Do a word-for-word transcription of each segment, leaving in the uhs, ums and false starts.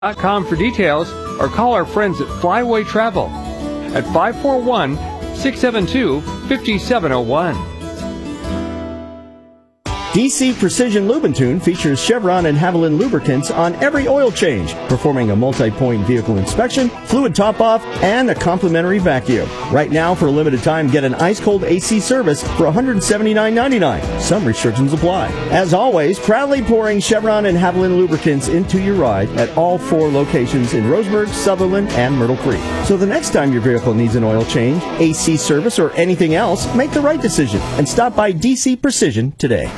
dot com for details or call our friends at Flyway Travel at five four one, six seven two, five seven zero one. D C Precision Lube and Tune features Chevron and Haviland lubricants on every oil change, performing a multi-point vehicle inspection, fluid top-off, and a complimentary vacuum. Right now, for a limited time, get an ice-cold A C service for one hundred seventy-nine ninety-nine. Some restrictions apply. As always, proudly pouring Chevron and Haviland lubricants into your ride at all four locations in Roseburg, Sutherland, and Myrtle Creek. So the next time your vehicle needs an oil change, A C service, or anything else, make the right decision and stop by D C Precision today.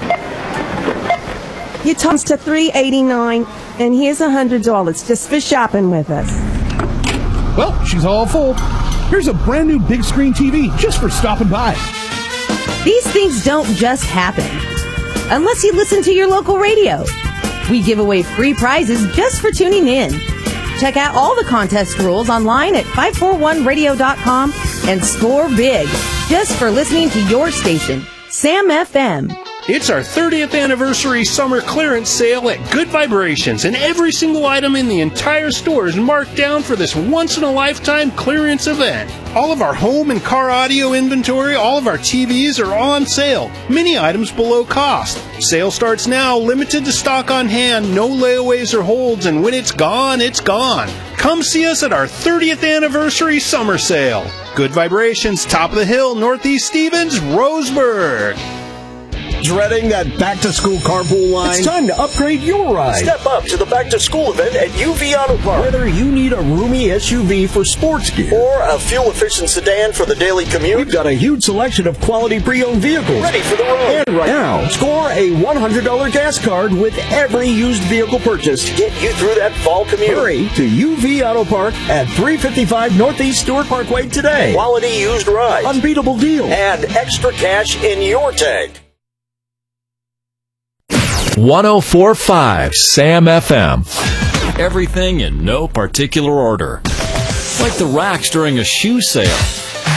You tossed to three eighty-nine, and here's a hundred dollars just for shopping with us. Well, she's all full. Here's a brand new big screen T V just for stopping by. These things don't just happen unless you listen to your local radio. We give away free prizes just for tuning in. Check out all the contest rules online at five four one radio dot com and score big just for listening to your station, Sam F M. It's our thirtieth anniversary summer clearance sale at Good Vibrations, and every single item in the entire store is marked down for this once-in-a-lifetime clearance event. All of our home and car audio inventory, all of our T Vs are on sale. Many items below cost. Sale starts now, limited to stock on hand, no layaways or holds, and when it's gone, it's gone. Come see us at our thirtieth anniversary summer sale. Good Vibrations, top of the hill, Northeast Stevens, Roseburg. Dreading that back-to-school carpool line? It's time to upgrade your ride. Step up to the back-to-school event at U V Auto Park. Whether you need a roomy S U V for sports gear or a fuel-efficient sedan for the daily commute, we've got a huge selection of quality pre-owned vehicles ready for the road. And right now, score a one hundred dollars gas card with every used vehicle purchase to get you through that fall commute. Hurry to U V Auto Park at three fifty-five Northeast Stewart Parkway today. Quality used rides, unbeatable deal, and extra cash in your tank. one oh four point five Sam F M. Everything in no particular order. Like the racks during a shoe sale.